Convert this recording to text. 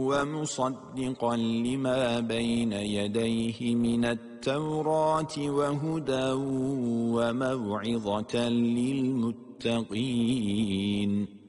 ومصدقا لما بين يديه من التوراة وهدى وموعظة للمتقين